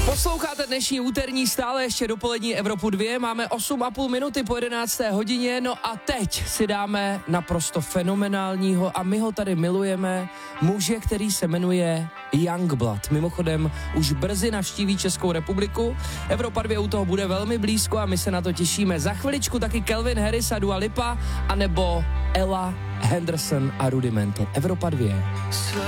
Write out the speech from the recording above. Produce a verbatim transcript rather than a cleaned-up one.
Posloucháte dnešní úterní stále ještě dopolední Evropu dva, máme osm a půl minuty po jedenácté hodině, no a teď si dáme naprosto fenomenálního a my ho tady milujeme, muže, který se jmenuje Youngblood. Mimochodem už brzy navštíví Českou republiku, Evropa dva u toho bude velmi blízko a my se na to těšíme. Za chviličku taky Calvin Harris a Dua Lipa, anebo Ella Henderson a Rudimental. Evropa dva.